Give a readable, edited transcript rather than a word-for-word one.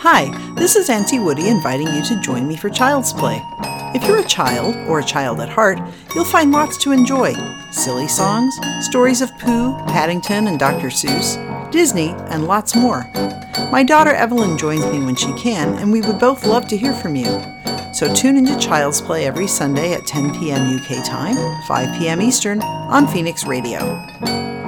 Hi, this is Auntie Woody inviting you to join me for Child's Play. If you're a child, or a child at heart, you'll find lots to enjoy. Silly songs, stories of Pooh, Paddington, and Dr. Seuss, Disney, and lots more. My daughter Evelyn joins me when she can, and we would both love to hear from you. So tune into Child's Play every Sunday at 10 p.m. UK time, 5 p.m. Eastern, on Phoenix Radio.